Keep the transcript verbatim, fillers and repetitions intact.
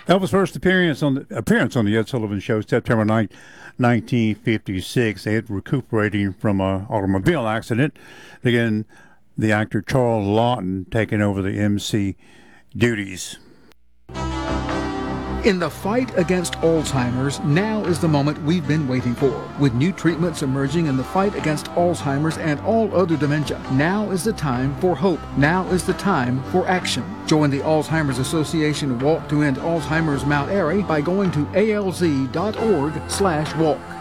Elvis' first appearance on the appearance on the Ed Sullivan Show, September ninth, nineteen fifty-six. Ed recuperating from an automobile accident. Again, the actor Charles Laughton taking over the M C duties. In the fight against Alzheimer's, now is the moment we've been waiting for. With new treatments emerging in the fight against Alzheimer's and all other dementia, now is the time for hope. Now is the time for action. Join the Alzheimer's Association Walk to End Alzheimer's Mount Airy by going to A L Z dot org slash walk.